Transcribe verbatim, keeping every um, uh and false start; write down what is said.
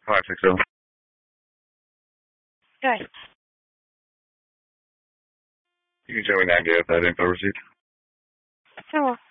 five six zero. Okay. You can show me that gift, that info receipt. Sure.